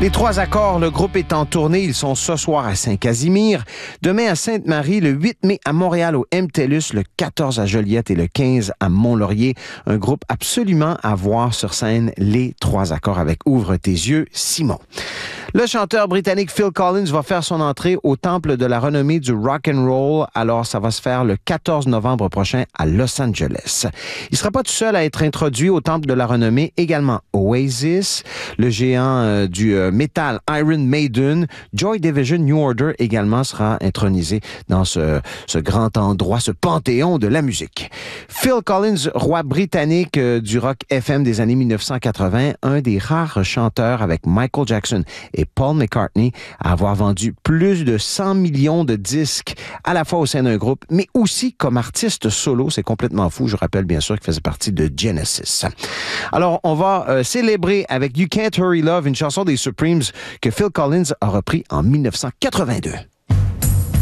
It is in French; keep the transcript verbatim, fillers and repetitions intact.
Les Trois Accords, le groupe est en tournée. Ils sont ce soir à Saint-Casimir, demain à Sainte-Marie, le huit mai à Montréal au M T E L U S, le quatorze à Joliette et le quinze à Mont-Laurier. Un groupe absolument à voir sur scène, Les Trois Accords, avec Ouvre tes yeux, Simon. Le chanteur britannique Phil Collins va faire son entrée au Temple de la renommée du rock and roll. Alors, ça va se faire le quatorze novembre prochain à Los Angeles. Il sera pas tout seul à être introduit au Temple de la renommée. Également Oasis, le géant euh, du euh, metal Iron Maiden, Joy Division, New Order également sera intronisé dans ce, ce grand endroit, ce panthéon de la musique. Phil Collins, roi britannique euh, du rock F M des années mille neuf cent quatre-vingts, un des rares chanteurs avec Michael Jackson et Paul McCartney à avoir vendu plus de cent millions de disques à la fois au sein d'un groupe, mais aussi comme artiste solo. C'est complètement fou. Je rappelle bien sûr qu'il faisait partie de Genesis. Alors, on va euh, célébrer avec You Can't Hurry Love, une chanson des Supremes que Phil Collins a repris en mille neuf cent quatre-vingt-deux.